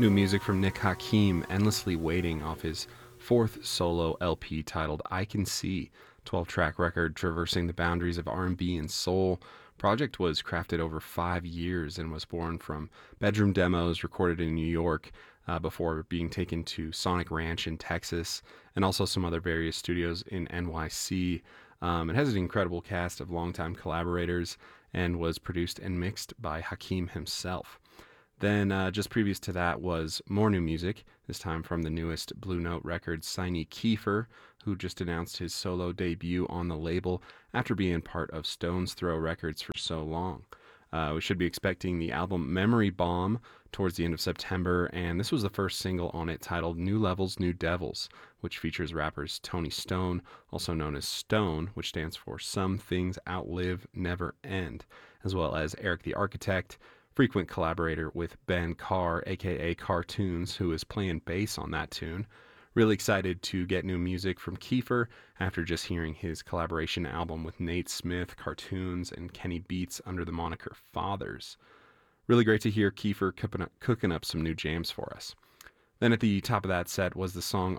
New music from Nick Hakim, Endlessly Waiting, off his fourth solo LP titled I Can See, 12-track record traversing the boundaries of R&B and soul. Project was crafted over 5 years and was born from bedroom demos recorded in New York before being taken to Sonic Ranch in Texas and also some other various studios in NYC. It has an incredible cast of longtime collaborators and was produced and mixed by Hakim himself. Then just previous to that was more new music, this time from the newest Blue Note Records signee Kiefer, who just announced his solo debut on the label after being part of Stone's Throw Records for so long. We should be expecting the album Memory Bomb towards the end of September, and this was the first single on it titled New Levels, New Devils, which features rappers Tony Stone, also known as Stone, which stands for Some Things Outlive, Never End, as well as Eric the Architect, frequent collaborator with Ben Carr, aka Cartoons, who is playing bass on that tune. Really excited to get new music from Kiefer after just hearing his collaboration album with Nate Smith, Cartoons, and Kenny Beats under the moniker Fathers. Really great to hear Kiefer cooking up some new jams for us. Then at the top of that set was the song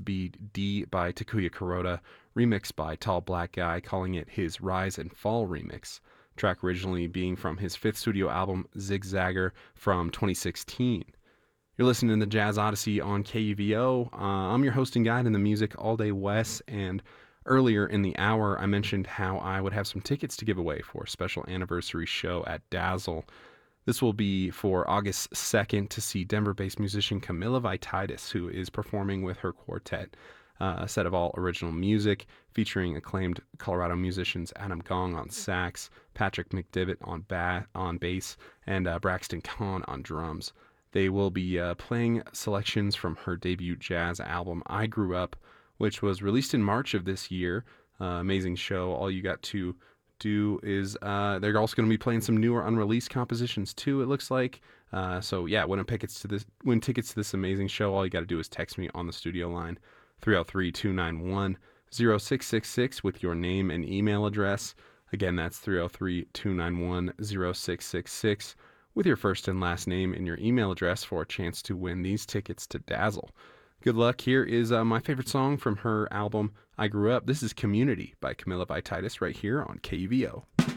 RSBD by Takuya Kuroda, remixed by Tall Black Guy, calling it his Rise and Fall remix. Track originally being from his fifth studio album, Zigzagger, from 2016. You're listening to Jazz Odyssey on KUVO. I'm your host and guide in the music all day, Wes, and earlier in the hour I mentioned how I would have some tickets to give away for a special anniversary show at Dazzle. This will be for August 2nd to see Denver-based musician Camilla Vititis, who is performing with her quartet. A set of all original music featuring acclaimed Colorado musicians Adam Gong on sax, Patrick McDivitt on bass, and Braxton Kahn on drums. They will be playing selections from her debut jazz album I Grew Up, which was released in March of this year. Amazing show. All you got to do is they're also going to be playing some newer unreleased compositions too, it looks like. So yeah, win tickets to this amazing show. All you got to do is text me on the studio line 303-291-0666 with your name and email address. Again, that's 303-291-0666 with your first and last name and your email address for a chance to win these tickets to Dazzle. Good luck. Here is my favorite song from her album I Grew Up. This is Community by Camilla Vititis right here on KUVO.